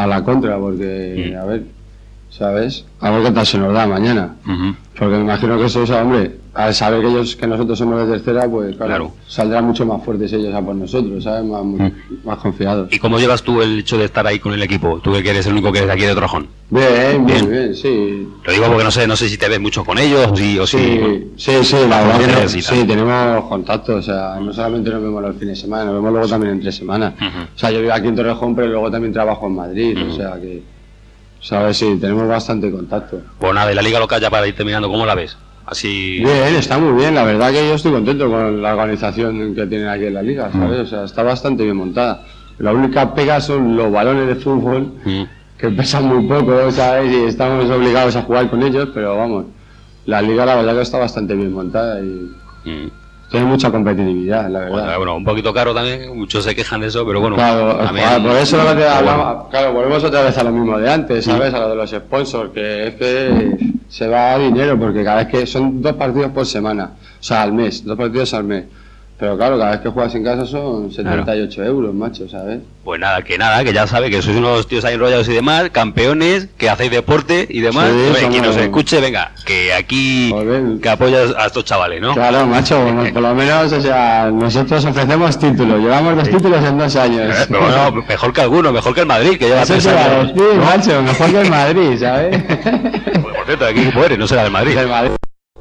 la contra, porque, a ver, ¿sabes? A ver qué tal se nos da mañana. Porque me imagino que eso, o sea, hombre, al saber que nosotros somos de tercera, pues claro, saldrán mucho más fuertes ellos a por nosotros, ¿sabes? Más confiados. ¿Y cómo llevas tú el hecho de estar ahí con el equipo? Tú que eres el único que eres aquí de Torrejón. Bien, sí. Lo digo porque no sé si te ves mucho con ellos o si... Sí, la verdad que sí, tenemos contacto, o sea, no solamente nos vemos los fines de semana, nos vemos luego también entre semanas. O sea, yo vivo aquí en Torrejón, pero luego también trabajo en Madrid, o sea que... ¿Sabes? Sí, tenemos bastante contacto. Pues nada, y la liga local ya para ir terminando, ¿cómo la ves? Así... Bien, está muy bien, la verdad que yo estoy contento con la organización que tienen aquí en la liga, ¿sabes? O sea, está bastante bien montada. La única pega son los balones de fútbol, que pesan muy poco, ¿sabes? Y estamos obligados a jugar con ellos, pero vamos, la liga la verdad que está bastante bien montada y... Tiene mucha competitividad, la verdad. Bueno, un poquito caro también, muchos se quejan de eso, pero bueno. Claro, también, por eso lo que hablamos, claro, volvemos otra vez a lo mismo de antes, ¿sabes? A lo de los sponsors, que es que se va a dinero, porque cada vez que son 2 partidos por semana, o sea, al mes, 2 partidos al mes. Pero claro, cada vez que juegas en casa son 78 euros, macho, ¿sabes? Pues nada, que ya sabe que sois unos tíos ahí enrollados y demás, campeones, que hacéis deporte y demás. Sí, quien nos escuche, venga, que aquí que apoyas a estos chavales, ¿no? Claro, macho, por lo menos, o sea, nosotros ofrecemos títulos, llevamos 2 títulos en 2 años. Pero bueno, mejor que alguno, mejor que el Madrid, que lleva 3 años. Sí, macho, mejor que el Madrid, ¿sabes? Pues, por cierto, ¿de qué equipo eres? No será del Madrid. Del Madrid.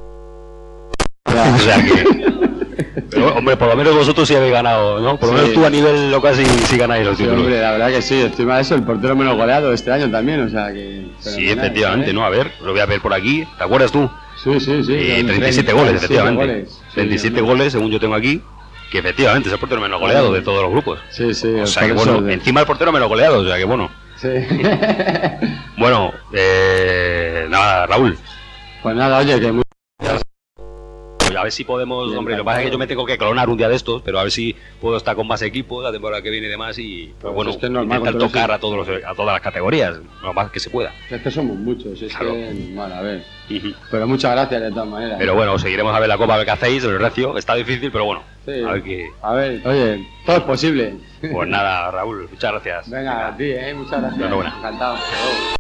O sea que... Pero, hombre, por lo menos vosotros sí habéis ganado, ¿no? Por lo menos tú a nivel local sí ganáis los títulos. Hombre, la verdad que sí, encima de eso, el portero menos goleado este año también, o sea que... Sí, efectivamente, ¿no? A ver, lo voy a ver por aquí, ¿te acuerdas tú? Sí. 37 goles, efectivamente. 37 goles, según yo tengo aquí, que efectivamente es el portero menos goleado de todos los grupos. Sí. O sea que bueno, encima el portero menos goleado, o sea que bueno. Sí. Bueno, nada, Raúl. Pues nada, oye, que muy... A ver si podemos, hombre, lo que pasa es que yo me tengo que clonar un día de estos, pero a ver si puedo estar con más equipos la temporada que viene y demás y pues bueno, es intentar tocar a todas las categorías, lo más que se pueda. Es que somos muchos, es claro. Que normal, a ver. Pero muchas gracias de todas maneras. Pero bueno, seguiremos a ver la Copa, a ver qué hacéis, el Recio, está difícil, pero bueno. Sí. A ver, oye, todo es posible. Pues nada, Raúl, muchas gracias. Venga, a ti, muchas gracias. Enhorabuena. Encantado.